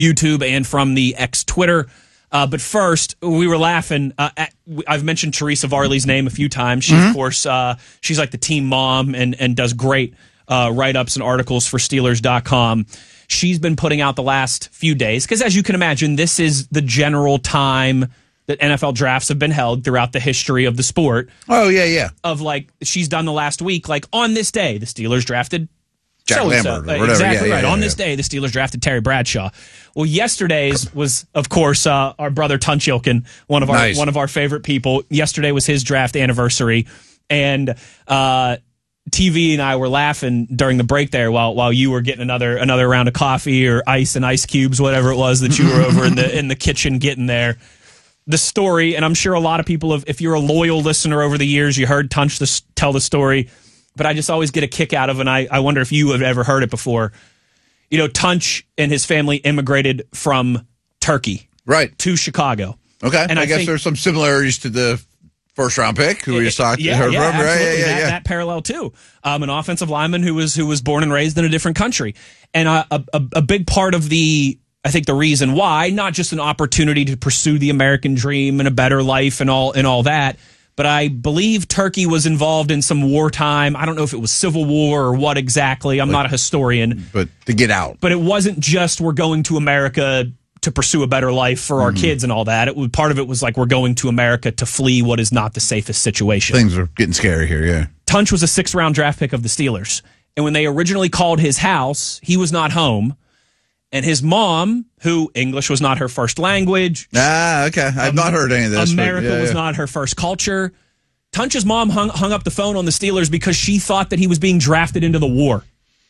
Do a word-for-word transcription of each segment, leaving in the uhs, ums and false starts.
YouTube and from the X Twitter. Uh, but first, we were laughing. Uh, at, I've mentioned Teresa Varley's name a few times. She, mm-hmm. of course, uh, she's like the team mom and, and does great uh, write-ups and articles for Steelers dot com. She's been putting out the last few days, because as you can imagine, this is the general time that N F L drafts have been held throughout the history of the sport. Oh, yeah, yeah. Of like, she's done the last week, like on this day, the Steelers drafted Jack so Lambert or whatever. Exactly yeah, right. Yeah, on yeah. this day, the Steelers drafted Terry Bradshaw. Well, yesterday's was, of course, uh, our brother Tunch Ilkin, one of our nice. one of our favorite people. Yesterday was his draft anniversary, and uh, T V and I were laughing during the break there while while you were getting another another round of coffee or ice and ice cubes, whatever it was that you were over in the in the kitchen getting there. The story, and I'm sure a lot of people have, if you're a loyal listener over the years, you heard Tunch this, tell the story. But I just always get a kick out of it, and I, I wonder if you have ever heard it before. You know, Tunch and his family immigrated from Turkey right to Chicago. Okay, and I, I guess think, there's some similarities to the first-round pick who we just talked yeah, heard yeah, from. Right? Absolutely. Yeah, yeah, that, yeah. that parallel, too. Um, an offensive lineman who was who was born and raised in a different country. And a, a, a big part of the, I think the reason why, not just an opportunity to pursue the American dream and a better life and all and all that, but I believe Turkey was involved in some wartime. I don't know if it was civil war or what exactly. I'm like, not a historian. But to get out. But it wasn't just we're going to America to pursue a better life for our mm-hmm. kids and all that. It was, part of it was like we're going to America to flee what is not the safest situation. Things are getting scary here, yeah. Tunch was a sixth-round draft pick of the Steelers. And when they originally called his house, he was not home. And his mom, who English was not her first language. Ah, okay. I've um, not heard any of this. America yeah, was yeah. not her first culture. Tunch's mom hung, hung up the phone on the Steelers because she thought that he was being drafted into the war.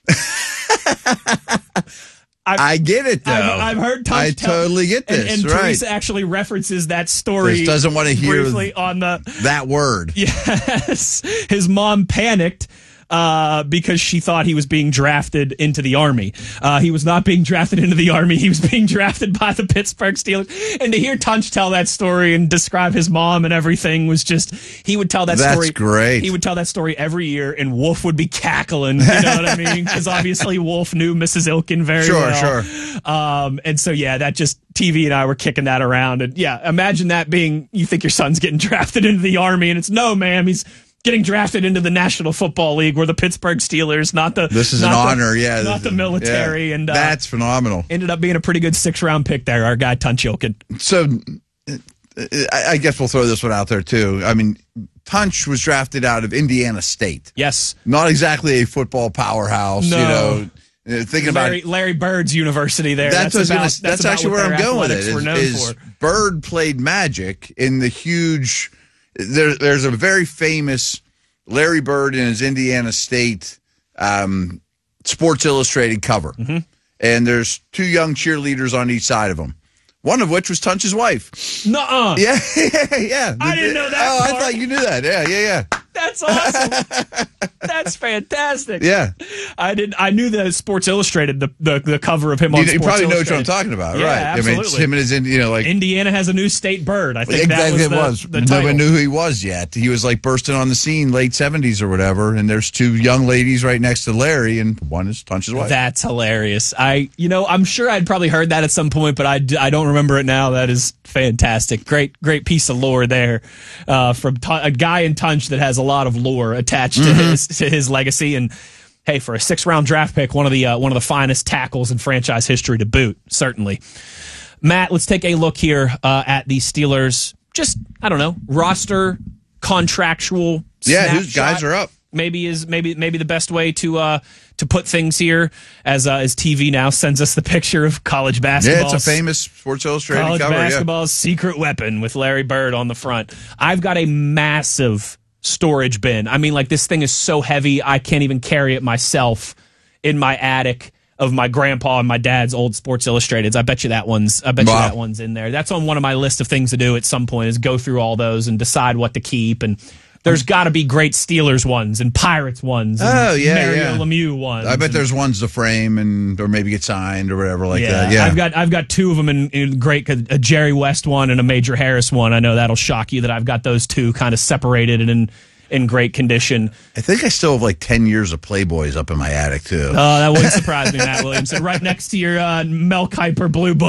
I get it, though. I've, I've heard Tunch I tell, totally get this, and, and right. Teresa actually references that story. Just doesn't want to hear briefly on the that word. Yes. His mom panicked. Uh, because she thought he was being drafted into the Army. Uh, he was not being drafted into the Army. He was being drafted by the Pittsburgh Steelers. And to hear Tunch tell that story and describe his mom and everything was just, he would tell that That's story. That's great. He would tell that story every year, and Wolf would be cackling. You know what I mean? Because obviously Wolf knew Missus Ilkin very sure, well. Sure, sure. Um, and so, yeah, that just, T V and I were kicking that around. And yeah, imagine that being, you think your son's getting drafted into the Army, and it's, no, ma'am, he's getting drafted into the National Football League. We're the Pittsburgh Steelers, not the This is an honor, the, yeah. Not the military. Yeah. And uh, that's phenomenal. Ended up being a pretty good six-round pick there, our guy Tunch Ilkin. So I guess we'll throw this one out there, too. I mean, Tunch was drafted out of Indiana State. Yes. Not exactly a football powerhouse, no. you know. Thinking Larry, about Larry Bird's university there. That's, that's, about, gonna, that's, that's about actually where I'm going with it. Is, is for. Bird played Magic in the huge. There, there's a very famous Larry Bird in his Indiana State um, Sports Illustrated cover, mm-hmm. and there's two young cheerleaders on each side of him. One of which was Tunch's wife. Nuh-uh. Yeah, yeah, yeah. I didn't know that. Oh, part. I thought you knew that. Yeah, yeah, yeah. That's awesome. That's fantastic. Yeah, I did. I knew the Sports Illustrated, the the, the cover of him on you, Sports you probably know Illustrated. what I'm talking about, yeah, right? Absolutely. I mean, it's him and his, you know, like Indiana has a new state bird. I think exactly that was it the, was. the Nobody title. knew who he was yet. He was like bursting on the scene late seventies or whatever, and there's two young ladies right next to Larry, and one is Tunch's wife. That's hilarious. I, you know, I'm sure I'd probably heard that at some point, but I, I don't remember it now. That is fantastic. Great, great piece of lore there uh, from T- a guy in Tunch that has a lot of lore attached to mm-hmm. his to his legacy. And hey, for a six round draft pick, one of the uh, one of the finest tackles in franchise history to boot, certainly. Matt, let's take a look here uh, at the Steelers. Just I don't know, roster contractual. Yeah, snapshot. whose guys are up. Maybe is maybe maybe the best way to uh, to put things here as uh, as T V now sends us the picture of college basketball. Yeah, it's a famous Sports Illustrated college cover. basketball's yeah. secret weapon with Larry Bird on the front. I've got a massive storage bin. I mean, like this thing is so heavy I can't even carry it myself in my attic of my grandpa and my dad's old Sports Illustrateds. I bet you that one's I bet wow. you that one's in there. That's on one of my list of things to do at some point is go through all those and decide what to keep. And there's got to be great Steelers ones and Pirates ones and oh, yeah, Mario yeah. Lemieux ones. I bet and, there's ones to frame and or maybe get signed or whatever like yeah, that. Yeah, I've got I've got two of them in, in great a Jerry West one and a Major Harris one. I know that'll shock you that I've got those two kind of separated and in in great condition. I think I still have like ten years of Playboys up in my attic, too. Oh, that wouldn't surprise me, Matt Williamson. Right next to your uh, Mel Kiper Blue Book.